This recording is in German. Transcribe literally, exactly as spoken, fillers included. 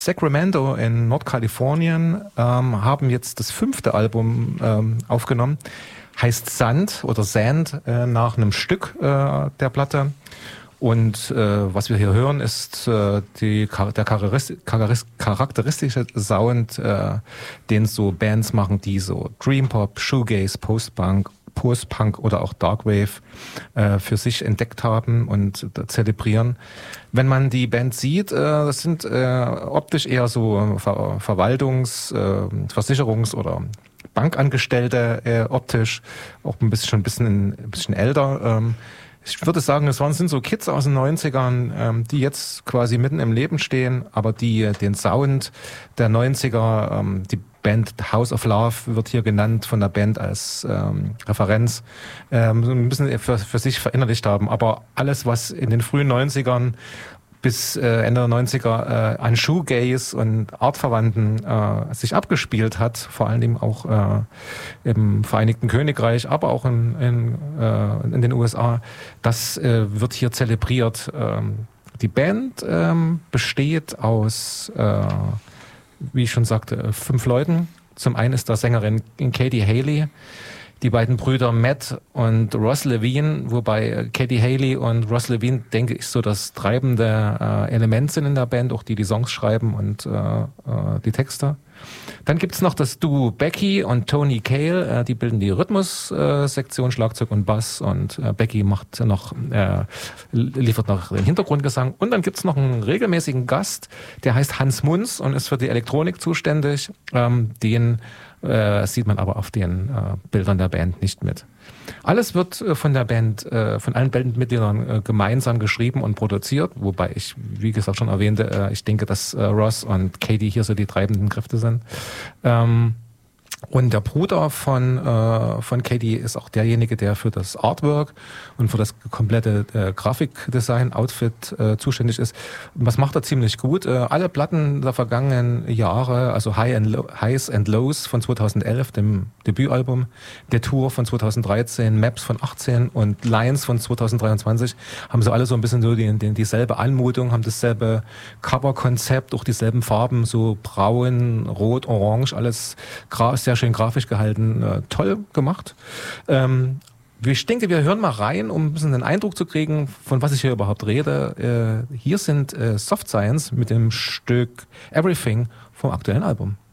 Sacramento in Nordkalifornien ähm, haben jetzt das fünfte Album ähm, aufgenommen. Heißt Sand oder Sand äh, nach einem Stück äh, der Platte. Und äh, was wir hier hören, ist äh, die, der charakteristische Sound, äh, den so Bands machen, die so Dreampop, Shoegaze, Postpunk, Postpunk oder auch Darkwave äh, für sich entdeckt haben und äh, zelebrieren. Wenn man die Band sieht, äh, das sind äh, optisch eher so Ver- Verwaltungs-, äh, Versicherungs- oder Bankangestellte äh, optisch, auch ein bisschen schon ein bisschen, ein bisschen älter. Ähm, Ich würde sagen, es waren, sind so Kids aus den neunzigern, ähm, die jetzt quasi mitten im Leben stehen, aber die äh, den Sound der neunziger, ähm, die Band House of Love wird hier genannt von der Band als ähm, Referenz, ähm, so ein bisschen für, für sich verinnerlicht haben. Aber alles, was in den frühen neunzigern bis äh, Ende der neunziger äh, an Shoegaze und Artverwandten äh, sich abgespielt hat, vor allen Dingen auch äh, im Vereinigten Königreich, aber auch in, in, äh, in den U S A, das äh, wird hier zelebriert. Ähm, die Band ähm, besteht aus, äh, wie ich schon sagte, fünf Leuten. Zum einen ist da Sängerin Katie Haley, die beiden Brüder Matt und Ross Levine, wobei Katie Haley und Ross Levine, denke ich, so das treibende äh, Element sind in der Band, auch die die Songs schreiben und äh, äh, die Texte. Dann gibt's noch das Duo Becky und Tony Cale, äh, die bilden die Rhythmussektion, äh, Schlagzeug und Bass, und äh, Becky macht noch, äh, liefert noch den Hintergrundgesang. Und dann gibt's noch einen regelmäßigen Gast, der heißt Hans Munz und ist für die Elektronik zuständig. Ähm, den äh, sieht man aber auf den äh, Bildern der Band nicht mit. Alles wird äh, von der Band, äh, von allen Bandmitgliedern äh, gemeinsam geschrieben und produziert, wobei ich, wie gesagt, schon erwähnte, äh, ich denke, dass äh, Ross und Katie hier so die treibenden Kräfte sind. Ähm, Und der Bruder von äh, von Katie ist auch derjenige, der für das Artwork und für das komplette äh, Grafikdesign, Outfit äh, zuständig ist. Und was macht er ziemlich gut? Äh, alle Platten der vergangenen Jahre, also High and Low, Highs and Lows von zweitausendelf, dem Debütalbum, der Tour von zweitausenddreizehn, Maps von achtzehn und Lions von zweitausenddreiundzwanzig, haben sie alle so ein bisschen so die, die, dieselbe Anmutung, haben dasselbe Coverkonzept, auch dieselben Farben, so braun, rot, orange, alles gra- sehr schön grafisch gehalten, äh, toll gemacht. Ähm, ich denke, wir hören mal rein, um ein bisschen den Eindruck zu kriegen, von was ich hier überhaupt rede. Äh, hier sind äh, Soft Science mit dem Stück Everything vom aktuellen Album.